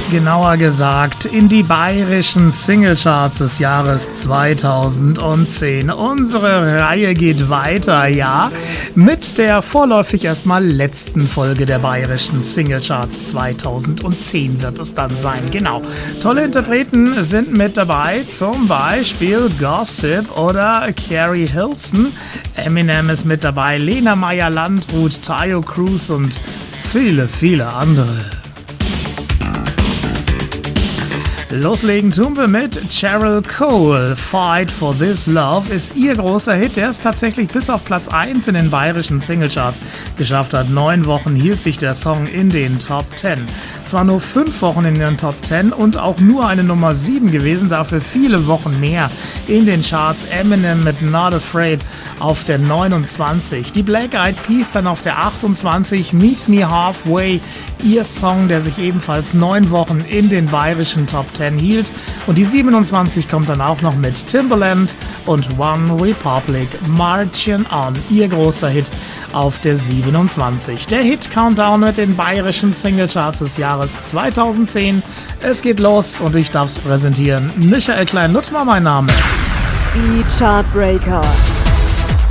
Genauer gesagt in die bayerischen Singlecharts des Jahres 2010. Unsere Reihe geht weiter, ja, mit der vorläufig erstmal letzten Folge der bayerischen Singlecharts 2010 wird es dann sein. Genau, tolle Interpreten sind mit dabei, zum Beispiel Gossip oder Carrie Hilson. Eminem ist mit dabei, Lena Meyer-Landrut, Taio Cruz und viele, viele andere. Loslegen tun wir mit Cheryl Cole. Fight for This Love ist ihr großer Hit, der es tatsächlich bis auf Platz 1 in den bayerischen Singlecharts geschafft hat. 9 Wochen hielt sich der Song in den Top 10. Zwar nur 5 Wochen in den Top 10 und auch nur eine Nummer 7 gewesen, dafür viele Wochen mehr in den Charts. Eminem mit Not Afraid auf der 29. Die Black Eyed Peas dann auf der 28. Meet Me Halfway, ihr Song, der sich ebenfalls 9 Wochen in den bayerischen Top 10 hielt. Und die 27 kommt dann auch noch mit Timbaland und One Republic, Marching On, ihr großer Hit auf der 27. Der Hit-Countdown mit den bayerischen Singlecharts des Jahres 2010. Es geht los und ich darf es präsentieren. Michael Klein-Luttmer mein Name. Die Chartbreaker.